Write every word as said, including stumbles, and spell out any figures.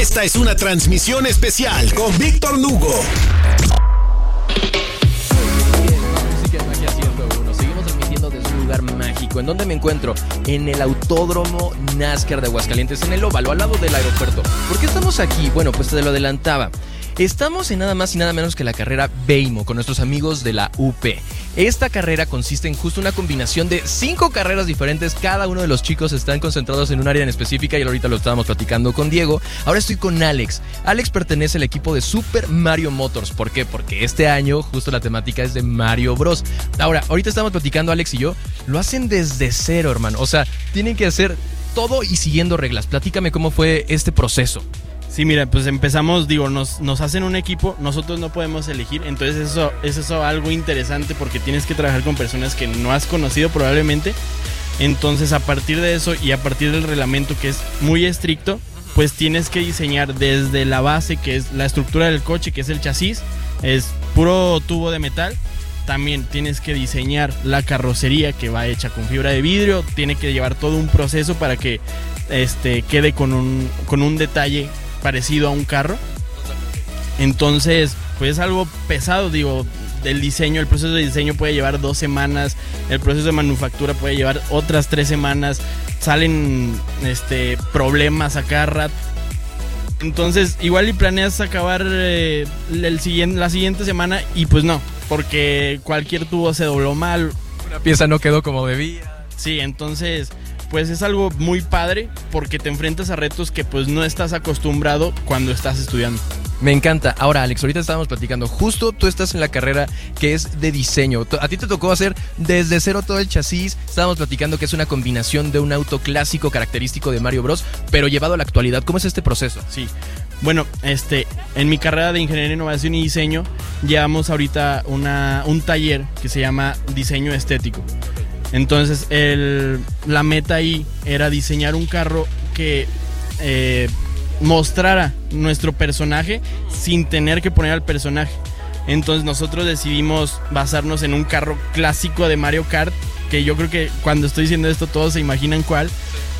Esta es una transmisión especial con Víctor Lugo. Mágico. ¿En dónde me encuentro? En el Autódromo NASCAR de Aguascalientes, en el óvalo, al lado del aeropuerto. ¿Por qué estamos aquí? Bueno, pues te lo adelantaba. Estamos en nada más y nada menos que la carrera BEIMO con nuestros amigos de la U P. Esta carrera consiste en justo una combinación de cinco carreras diferentes. Cada uno de los chicos están concentrados en un área en específica y ahorita lo estábamos platicando con Diego. Ahora estoy con Alex. Alex pertenece al equipo de Super Mario Motors. ¿Por qué? Porque este año justo la temática es de Mario Bros. Ahora, ahorita estamos platicando Alex y yo. Lo hacen desde cero, hermano. O sea, tienen que hacer todo y siguiendo reglas. Platícame cómo fue este proceso. Sí, mira, pues empezamos, digo, nos, nos hacen un equipo, nosotros no podemos elegir, entonces eso es eso algo interesante porque tienes que trabajar con personas que no has conocido probablemente. Entonces a partir de eso y a partir del reglamento que es muy estricto, pues tienes que diseñar desde la base, que es la estructura del coche, que es el chasis, es puro tubo de metal. También tienes que diseñar la carrocería, que va hecha con fibra de vidrio, tiene que llevar todo un proceso para que este, quede con un, con un detalle parecido a un carro. Entonces pues es algo pesado, digo, el diseño, el proceso de diseño puede llevar dos semanas, el proceso de manufactura puede llevar otras tres semanas, salen este, problemas a cada rato. Entonces igual y planeas acabar eh, el siguiente, la siguiente semana y pues no, porque cualquier tubo se dobló mal, una pieza no quedó como debía. Sí, entonces pues es algo muy padre porque te enfrentas a retos que pues no estás acostumbrado cuando estás estudiando. Me encanta. Ahora, Alex, ahorita estábamos platicando, justo tú estás en la carrera que es de diseño. A ti te tocó hacer desde cero todo el chasis. Estábamos platicando que es una combinación de un auto clásico característico de Mario Bros, pero llevado a la actualidad. ¿Cómo es este proceso? Sí. Bueno, este, en mi carrera de Ingeniería, Innovación y Diseño llevamos ahorita una, un taller que se llama Diseño Estético. Entonces el, la meta ahí era diseñar un carro que eh, mostrara nuestro personaje sin tener que poner al personaje. Entonces nosotros decidimos basarnos en un carro clásico de Mario Kart, que yo creo que cuando estoy diciendo esto todos se imaginan cuál.